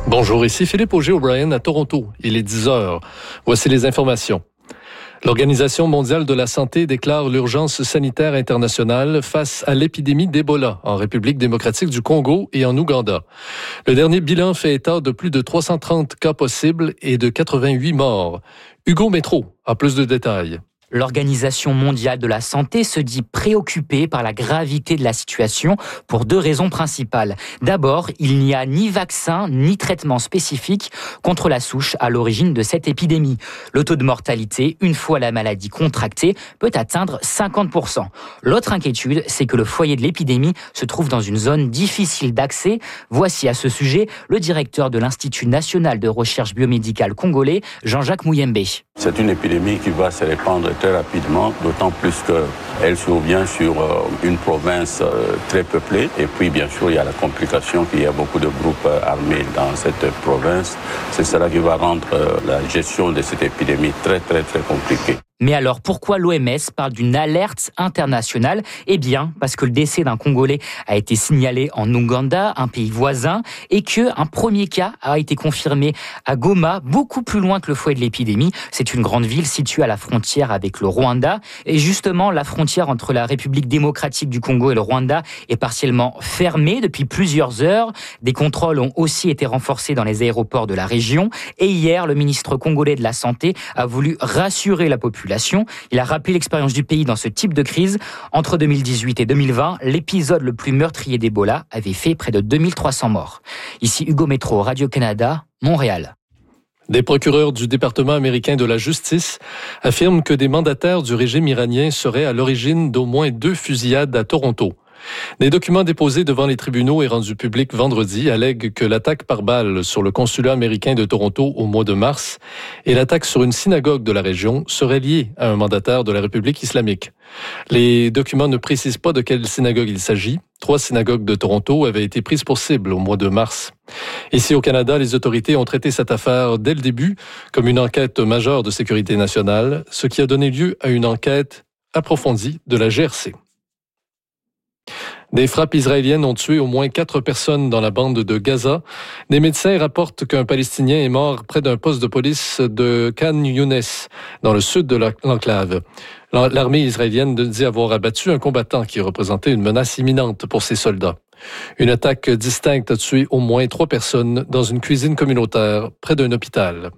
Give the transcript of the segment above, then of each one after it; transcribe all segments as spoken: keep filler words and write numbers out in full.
Bonjour, ici Philippe Auger-O'Brien à Toronto. Il est dix heures. Voici les informations. L'Organisation mondiale de la santé déclare l'urgence sanitaire internationale face à l'épidémie d'Ebola en République démocratique du Congo et en Ouganda. Le dernier bilan fait état de plus de trois cent trente cas possibles et de quatre-vingt-huit morts. Hugo Métro a plus de détails. L'Organisation mondiale de la santé se dit préoccupée par la gravité de la situation pour deux raisons principales. D'abord, il n'y a ni vaccin ni traitement spécifique contre la souche à l'origine de cette épidémie. Le taux de mortalité, une fois la maladie contractée, peut atteindre cinquante pour cent. L'autre inquiétude, c'est que le foyer de l'épidémie se trouve dans une zone difficile d'accès. Voici à ce sujet le directeur de l'Institut national de recherche biomédicale congolais, Jean-Jacques Mouyembe. C'est une épidémie qui va se répandre très rapidement, d'autant plus qu'elle survient sur une province très peuplée. Et puis, bien sûr, il y a la complication qu'il y a beaucoup de groupes armés dans cette province. C'est cela qui va rendre la gestion de cette épidémie très, très, très compliquée. Mais alors, pourquoi l'O M S parle d'une alerte internationale ? Eh bien, parce que le décès d'un Congolais a été signalé en Ouganda, un pays voisin, et qu'un premier cas a été confirmé à Goma, beaucoup plus loin que le foyer de l'épidémie. C'est une grande ville située à la frontière avec le Rwanda. Et justement, la frontière entre la République démocratique du Congo et le Rwanda est partiellement fermée depuis plusieurs heures. Des contrôles ont aussi été renforcés dans les aéroports de la région. Et hier, le ministre congolais de la Santé a voulu rassurer la population. Il a rappelé l'expérience du pays dans ce type de crise. Entre deux mille dix-huit et deux mille vingt, l'épisode le plus meurtrier d'Ebola avait fait près de deux mille trois cents morts. Ici Hugo Métro, Radio-Canada, Montréal. Des procureurs du département américain de la justice affirment que des mandataires du régime iranien seraient à l'origine d'au moins deux fusillades à Toronto. Des documents déposés devant les tribunaux et rendus publics vendredi allèguent que l'attaque par balle sur le consulat américain de Toronto au mois de mars et l'attaque sur une synagogue de la région seraient liées à un mandataire de la République islamique. Les documents ne précisent pas de quelle synagogue il s'agit. Trois synagogues de Toronto avaient été prises pour cible au mois de mars. Ici au Canada, les autorités ont traité cette affaire dès le début comme une enquête majeure de sécurité nationale, ce qui a donné lieu à une enquête approfondie de la G R C. Des frappes israéliennes ont tué au moins quatre personnes dans la bande de Gaza. Des médecins rapportent qu'un Palestinien est mort près d'un poste de police de Khan Younes, dans le sud de l'enclave. L'armée israélienne dit avoir abattu un combattant qui représentait une menace imminente pour ses soldats. Une attaque distincte a tué au moins trois personnes dans une cuisine communautaire près d'un hôpital.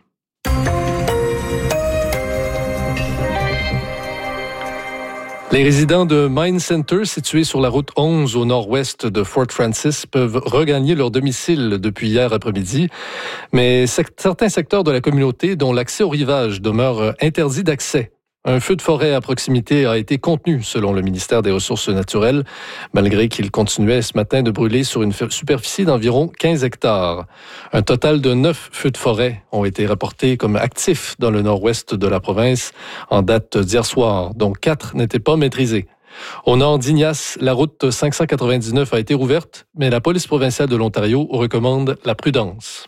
Les résidents de Mine Center, situés sur la route onze au nord-ouest de Fort Francis, peuvent regagner leur domicile depuis hier après-midi. Mais certains secteurs de la communauté, dont l'accès au rivage, demeurent interdits d'accès. Un feu de forêt à proximité a été contenu, selon le ministère des Ressources naturelles, malgré qu'il continuait ce matin de brûler sur une superficie d'environ quinze hectares. Un total de neuf feux de forêt ont été rapportés comme actifs dans le nord-ouest de la province en date d'hier soir, dont quatre n'étaient pas maîtrisés. Au nord d'Ignace, la route cinq cent quatre-vingt-dix-neuf a été rouverte, mais la police provinciale de l'Ontario recommande la prudence.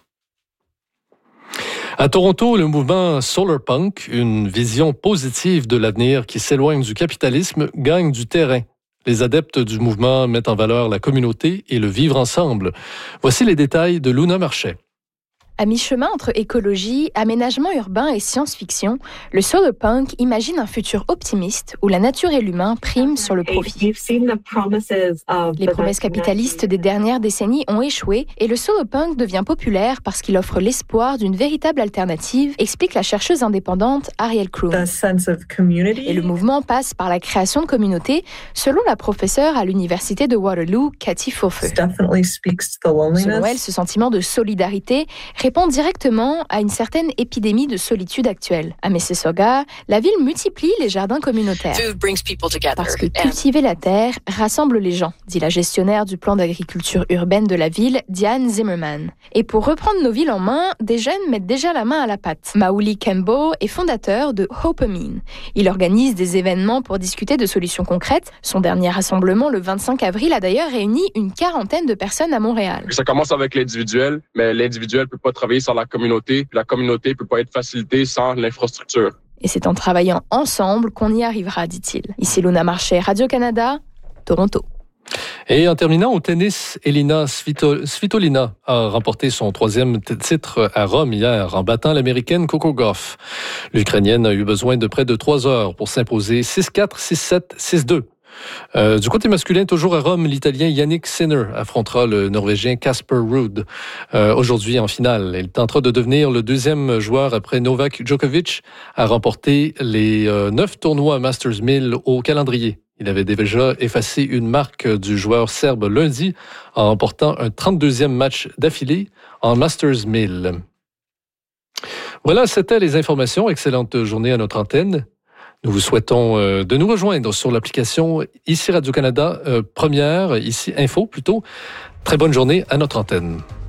À Toronto, le mouvement Solarpunk, une vision positive de l'avenir qui s'éloigne du capitalisme, gagne du terrain. Les adeptes du mouvement mettent en valeur la communauté et le vivre ensemble. Voici les détails de Luna Marchais. À mi-chemin entre écologie, aménagement urbain et science-fiction, le Solarpunk imagine un futur optimiste où la nature et l'humain priment sur le profit. Les promesses capitalistes des dernières décennies ont échoué et le Solarpunk devient populaire parce qu'il offre l'espoir d'une véritable alternative, explique la chercheuse indépendante Ariel Kroon. Et le mouvement passe par la création de communautés, selon la professeure à l'université de Waterloo, Cathy Foffe. Selon elle, ce sentiment de solidarité répond directement à une certaine épidémie de solitude actuelle. À Mississauga, la ville multiplie les jardins communautaires. Parce que cultiver la terre rassemble les gens, dit la gestionnaire du plan d'agriculture urbaine de la ville, Diane Zimmerman. Et pour reprendre nos villes en main, des jeunes mettent déjà la main à la pâte. Mauli Kembo est fondateur de Hopamine. Il organise des événements pour discuter de solutions concrètes. Son dernier rassemblement, le vingt-cinq avril, a d'ailleurs réuni une quarantaine de personnes à Montréal. Ça commence avec l'individuel, mais l'individuel peut pas travailler sans la communauté, puis la communauté ne peut pas être facilitée sans l'infrastructure. Et c'est en travaillant ensemble qu'on y arrivera, dit-il. Ici Luna Marchais, Radio-Canada, Toronto. Et en terminant au tennis, Elina Svitolina a remporté son troisième titre à Rome hier en battant l'Américaine Coco Gauff. L'Ukrainienne a eu besoin de près de trois heures pour s'imposer six quatre, six sept, six deux. Euh, du côté masculin, toujours à Rome, l'Italien Yannick Sinner affrontera le Norvégien Casper Ruud euh, aujourd'hui en finale. Il tentera de devenir le deuxième joueur après Novak Djokovic à remporter les euh, neuf tournois Masters mille au calendrier. Il avait déjà effacé une marque du joueur serbe lundi en remportant un trente-deuxième match d'affilée en Masters mille. Voilà, c'était les informations. Excellente journée à notre antenne. Nous vous souhaitons euh, de nous rejoindre sur l'application ici Radio-Canada euh, Première, ici Info plutôt. Très bonne journée à notre antenne.